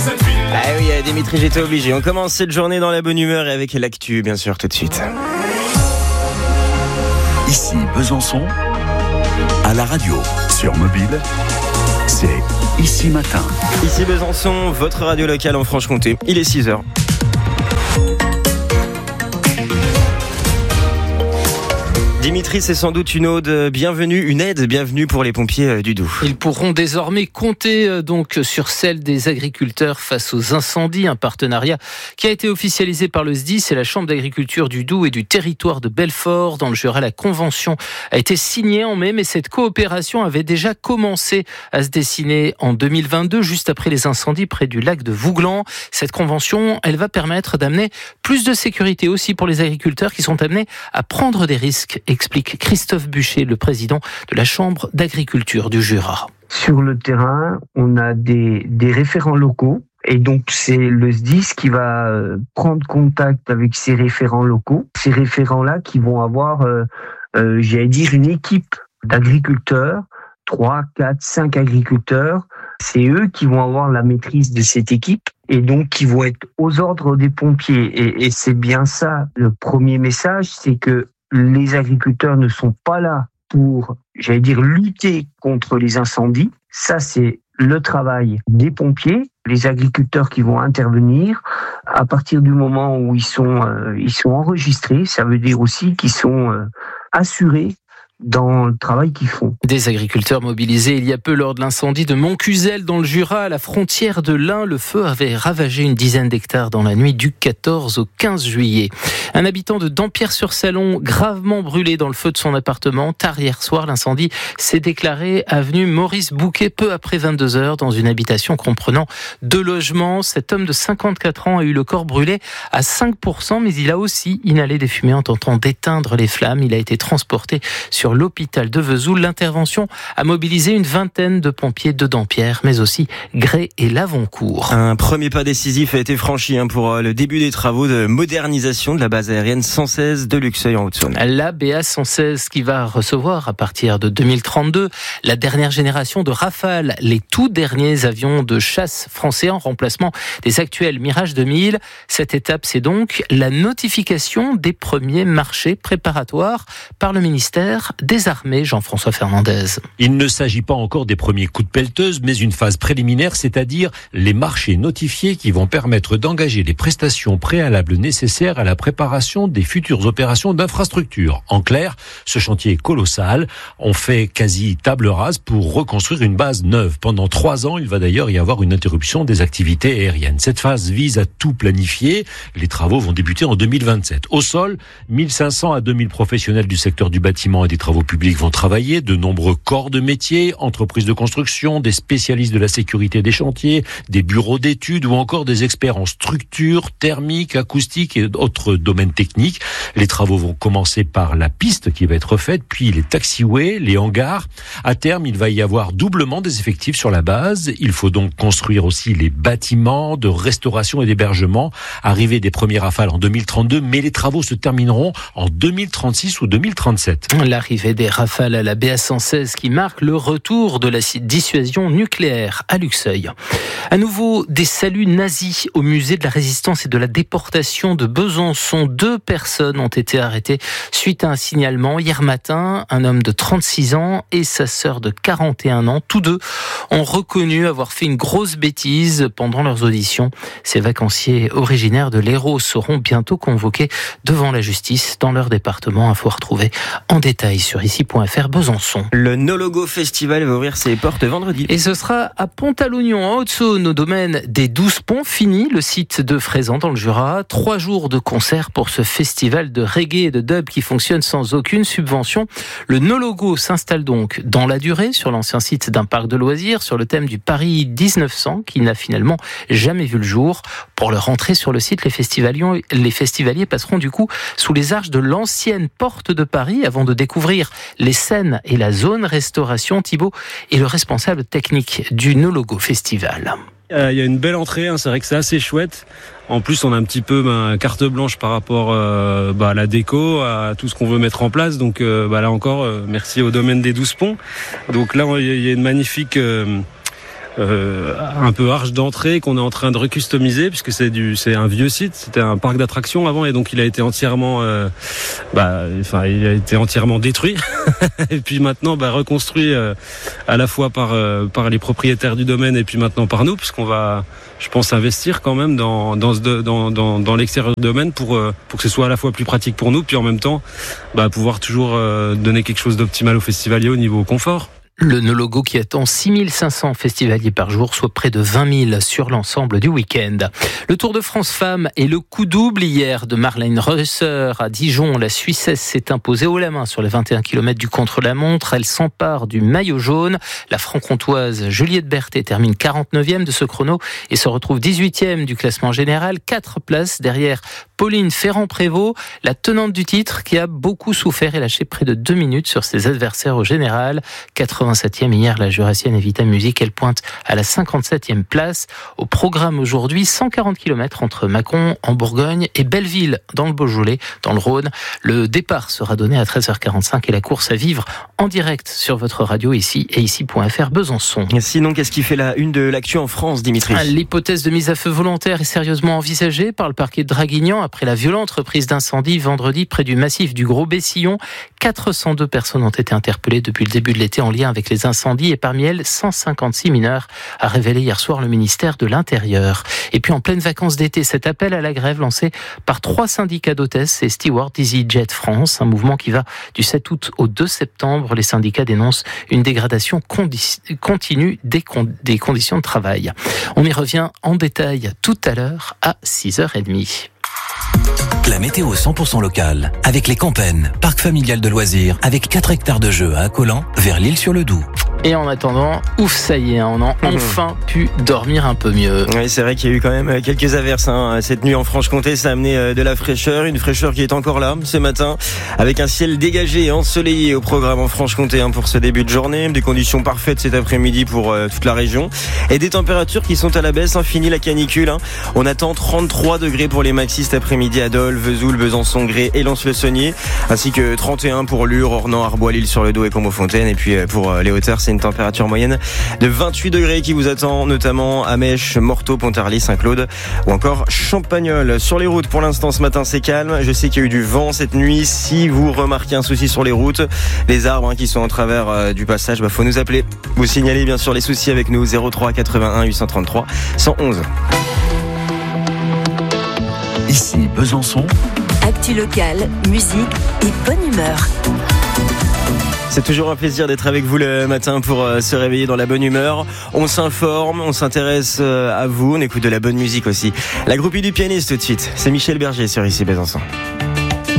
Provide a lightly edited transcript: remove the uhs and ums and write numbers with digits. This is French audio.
cette ville. Ah oui, Dimitri, j'étais obligé. On commence cette journée dans la bonne humeur et avec l'actu, bien sûr, tout de suite. Ici Besançon, à la radio, sur mobile, c'est Ici Matin. Ici Besançon, votre radio locale en Franche-Comté. Il est 6h. Dimitri, c'est sans doute une aide bienvenue pour les pompiers du Doubs. Ils pourront désormais compter donc sur celle des agriculteurs face aux incendies, un partenariat qui a été officialisé par le SDIS et la Chambre d'agriculture du Doubs et du territoire de Belfort. Dans le Jura, la convention a été signée en mai, mais cette coopération avait déjà commencé à se dessiner en 2022, juste après les incendies près du lac de Vouglan. Cette convention, elle va permettre d'amener plus de sécurité aussi pour les agriculteurs qui sont amenés à prendre des risques, explique Christophe Buchet, le président de la Chambre d'agriculture du Jura. Sur le terrain, on a des référents locaux et donc c'est le SDIS qui va prendre contact avec ces référents locaux. Ces référents-là qui vont avoir, une équipe d'agriculteurs, 3, 4, 5 agriculteurs. C'est eux qui vont avoir la maîtrise de cette équipe et donc qui vont être aux ordres des pompiers. Et c'est bien ça, le premier message, c'est que les agriculteurs ne sont pas là pour, lutter contre les incendies. Ça, c'est le travail des pompiers, les agriculteurs qui vont intervenir. À partir du moment où ils sont enregistrés, ça veut dire aussi qu'ils sont assurés dans le travail qu'ils font. Des agriculteurs mobilisés il y a peu lors de l'incendie de Montcuzel dans le Jura, à la frontière de l'Ain. Le feu avait ravagé une dizaine d'hectares dans la nuit du 14 au 15 juillet. Un habitant de Dampierre-sur-Salon, gravement brûlé dans le feu de son appartement. Tard hier soir, l'incendie s'est déclaré avenue Maurice Bouquet, peu après 22h, dans une habitation comprenant 2 logements. Cet homme de 54 ans a eu le corps brûlé à 5%, mais il a aussi inhalé des fumées en tentant d'éteindre les flammes. Il a été transporté sur l'hôpital de Vesoul. L'intervention a mobilisé une vingtaine de pompiers de Dampierre, mais aussi Grès et Lavoncourt. Un premier pas décisif a été franchi pour le début des travaux de modernisation de la base aérienne 116 de Luxeuil en Haute-Saône. La BA 116 qui va recevoir à partir de 2032 la dernière génération de Rafale, les tout derniers avions de chasse français en remplacement des actuels Mirage 2000. Cette étape, c'est donc la notification des premiers marchés préparatoires par le ministère des Armées, Jean-François Fernandez. Il ne s'agit pas encore des premiers coups de pelleteuse, mais une phase préliminaire, c'est-à-dire les marchés notifiés qui vont permettre d'engager les prestations préalables nécessaires à la préparation des futures opérations d'infrastructure. En clair, ce chantier est colossal. On fait quasi table rase pour reconstruire une base neuve. Pendant 3 ans, il va d'ailleurs y avoir une interruption des activités aériennes. Cette phase vise à tout planifier. Les travaux vont débuter en 2027. Au sol, 1500 à 2000 professionnels du secteur du bâtiment et des travaux publics vont travailler, de nombreux corps de métiers, entreprises de construction, des spécialistes de la sécurité des chantiers, des bureaux d'études ou encore des experts en structure, thermique, acoustique et autres domaines techniques. Les travaux vont commencer par la piste qui va être refaite, puis les taxiways, les hangars. À terme, il va y avoir doublement des effectifs sur la base. Il faut donc construire aussi les bâtiments de restauration et d'hébergement. Arrivée des premiers Rafales en 2032, mais les travaux se termineront en 2036 ou 2037. L'arrivée des Rafales à la BA 116 qui marque le retour de la dissuasion nucléaire à Luxeuil. À nouveau, des saluts nazis au musée de la Résistance et de la déportation de Besançon. 2 personnes ont été arrêtées suite à un signalement. Hier matin, un homme de 36 ans et sa sœur de 41 ans, tous 2, ont reconnu avoir fait une grosse bêtise pendant leurs auditions. Ces vacanciers originaires de l'Hérault seront bientôt convoqués devant la justice dans leur département. Info retrouvée en détail sur ici.fr Besançon. Le No-Logo Festival va ouvrir ses portes vendredi. Et ce sera à Pont-à-Loignon, en Haute-Saône, au domaine des 12 ponts. Fini le site de Frézan dans le Jura. 3 jours de concert pour ce festival de reggae et de dub qui fonctionne sans aucune subvention. Le No-Logo s'installe donc dans la durée sur l'ancien site d'un parc de loisirs sur le thème du Paris 1900 qui n'a finalement jamais vu le jour. Pour leur entrée sur le site, les festivaliers passeront du coup sous les arches de l'ancienne porte de Paris avant de découvrir les scènes et la zone restauration. Thibaut est le responsable technique du No-Logo Festival. Il y a une belle entrée, c'est vrai que c'est assez chouette. En plus, on a un petit peu carte blanche par rapport à la déco, à tout ce qu'on veut mettre en place. Donc là encore, merci au domaine des 12 ponts. Donc là, il y a une magnifique un peu arche d'entrée qu'on est en train de recustomiser puisque c'est un vieux site, c'était un parc d'attractions avant et donc il a été entièrement détruit et puis maintenant reconstruit à la fois par les propriétaires du domaine et puis maintenant par nous puisqu'on va, je pense, investir quand même dans l'extérieur du domaine pour que ce soit à la fois plus pratique pour nous puis en même temps pouvoir toujours donner quelque chose d'optimal aux festivaliers au niveau confort. Le Nologo qui attend 6500 festivaliers par jour, soit près de 20 000 sur l'ensemble du week-end. Le Tour de France Femmes et le coup double hier de Marlène Reusser à Dijon. La Suissesse s'est imposée haut la main sur les 21 km du contre-la-montre. Elle s'empare du maillot jaune. La franc-comtoise Juliette Berthet termine 49e de ce chrono et se retrouve 18e du classement général. 4 places derrière Pauline Ferrand-Prévot, la tenante du titre qui a beaucoup souffert et lâché près de 2 minutes sur ses adversaires au général. 87e hier, la Jurassienne Evita Music, elle pointe à la 57e place. Au programme aujourd'hui, 140 km entre Mâcon en Bourgogne et Belleville dans le Beaujolais, dans le Rhône. Le départ sera donné à 13h45 et la course à vivre en direct sur votre radio ici et ici.fr Besançon. Sinon, qu'est-ce qui fait la une de l'actu en France, Dimitri ? L'hypothèse de mise à feu volontaire est sérieusement envisagée par le parquet de Draguignan après la violente reprise d'incendie vendredi près du massif du Gros-Bessillon. 402 personnes ont été interpellées depuis le début de l'été en lien avec les incendies et parmi elles 156 mineurs, a révélé hier soir le ministère de l'Intérieur. Et puis en pleine vacances d'été, cet appel à la grève lancé par 3 syndicats d'hôtesses et stewards d'EasyJet France, un mouvement qui va du 7 août au 2 septembre. Les syndicats dénoncent une dégradation continue des conditions de travail. On y revient en détail tout à l'heure à 6h30. La météo 100% locale, avec les Campennes, parc familial de loisirs, avec 4 hectares de jeux à Accolan, vers l'Île-sur-le-Doubs. Et en attendant, ouf, ça y est, on a enfin pu dormir un peu mieux. Oui, c'est vrai qu'il y a eu quand même quelques averses cette nuit en Franche-Comté. Ça a amené de la fraîcheur, une fraîcheur qui est encore là ce matin, avec un ciel dégagé et ensoleillé au programme en Franche-Comté pour ce début de journée. Des conditions parfaites cet après-midi pour toute la région. Et des températures qui sont à la baisse, fini la canicule. On attend 33 degrés pour les maxis cet après-midi à Dole, Vesoul, Besançon, Grès et Lens-le-Saunier, ainsi que 31 pour Lure, Ornans, Arbois, l'Île-sur-le-Doubs et Combeaufontaine. Et puis pour les hauteurs, c'est une température moyenne de 28 degrés qui vous attend, notamment à Mèche, Morteau, Pontarlier, Saint-Claude ou encore Champagnole. Sur les routes, pour l'instant, ce matin, c'est calme. Je sais qu'il y a eu du vent cette nuit. Si vous remarquez un souci sur les routes, les arbres qui sont en travers du passage, faut nous appeler. Vous signalez bien sûr les soucis avec nous, 03 81 833 111. Ici Besançon. Actu locale, musique et bonne humeur. C'est toujours un plaisir d'être avec vous le matin pour se réveiller dans la bonne humeur. On s'informe, on s'intéresse à vous, on écoute de la bonne musique aussi. La groupie du pianiste tout de suite, c'est Michel Berger sur Ici Besançon.